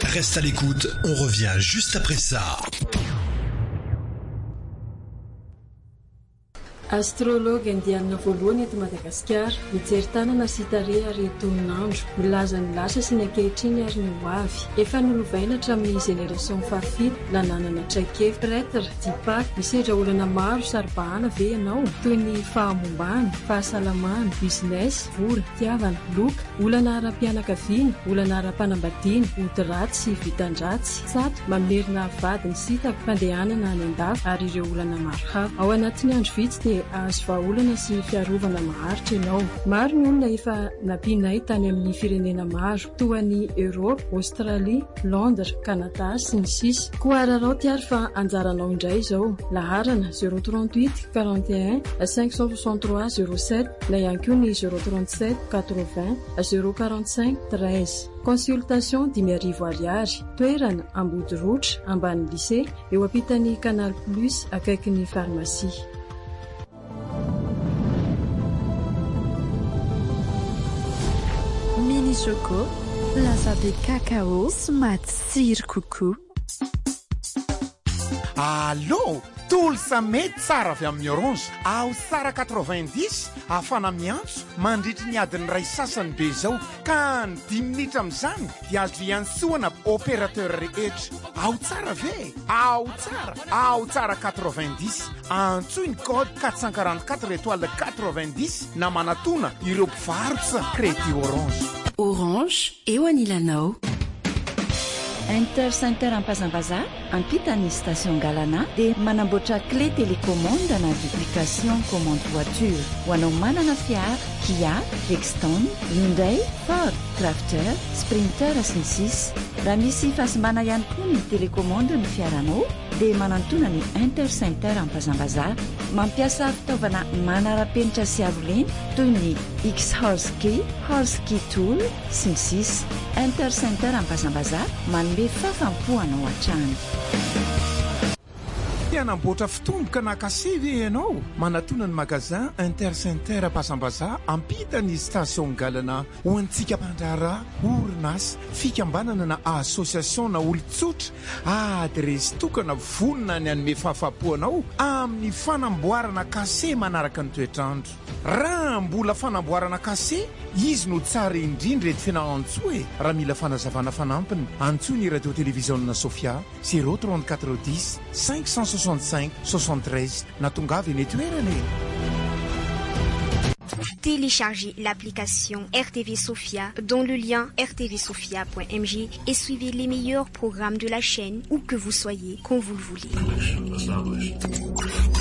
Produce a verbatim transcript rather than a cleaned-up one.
Reste à l'écoute, on revient juste après ça. Astrologue indianina voalohany eto Madagasikara mijery tanana sy tarehy ary toninandro milaza ny lasa sy ny ankehitriny ary ny ho avy. Efa nolovaina hatramin'ny génération fahafito nananana traikefa prêtre dipak misedra olana maro saribahana ve ianao toy ny fahamombany, fahasalamana, business, vola, tiavana, loka, olana ara-pianakaviana, olana ara-panambadiana, ody-ratsy sy vitan-dratsy, sato, mamerina vadiny sitako, fandehanana any an-dafy ary ireo olana maro hafa. Ao anatin'ny andro vitsy dia azo vahaolana sy fiarovana maharitra ianao. Maro ny olona efa nampinay tany amin'ny firenena maro toa ny Europe, Australie, Londres, Canada sy ny sisa. Koararao tiary fa anjaranao indray izao. Laharana zéro trente-huit quarante et un cinq cent soixante-trois zéro sept na ihany koa ny zéro trente-sept quatre-vingts zéro quarante-cinq treize. Consultation dimy arivo ariary. Toerana Ambodirotra, ambany lycée, eo ampitan'ny Canal Plus akaikin'ny pharmacie. Mini Choco, lasa be cacao, matsiro kokoa. Allô, tolo sa mety tsara avy amin'ny orange. Ao tsara quatre-vingt-dix afana miantso mandritry ny adiny ray sasany be zao ka ny dimy minitra amin'izany dia azo iantsoana opérateur rehetra. Ao tsara ve? Ao tsara, ao tsara quatre-vingt-dix. Antsoiny code quatre cent quarante-quatre étoile quatre-vingt-dix na manatona ireo mpivarotra crédit orange. Orange, eo anilanao. Inter Center Ampazambaza, ampitany station Galana dia manamboatra clé télécommande na duplication commande voiture. Ho anao manana fiara, Kia, Lexton, Hyundai, Ford, Crafter, Sprinter sy ny sisa. Raha misy fahasimbana ihany koa ny télécommande ny fiaranao dia manantona ny Inter Center Ampazambaza. Mampiasa fitaovana manara-penitra sy aroleny toy ny X-Horse-Key, Horse-Key Tool sy ny sisa. Inter Center Ampazambaza manome fafampoanao hatrany. Anamboatra fitomboka na kase ve ianao? Manatona ny magazin Inter Center Ampazambaza ampitany station Galana ho antsika mpandrara orinasa fikambanana na association na olon-tsotra adresy tokana vonona ny anome fahafapoanao amin'ny fanamboarana kase manaraka ny toetrandro. Raha mbola fanamboarana kase izy no tsara indrindra eto fianao-antsoa e. Raha mila fanazavana fanampiny antsoa ny radio télévision Sofia zéro trente-quatre dix cinq cent soixante-cinq soixante-treize na tongavy eny toerana. Téléchargez l'application R T V Sofia dont le lien r t v sofia point m j et suivez les meilleurs programmes de la chaîne où que vous soyez, quand vous le voulez.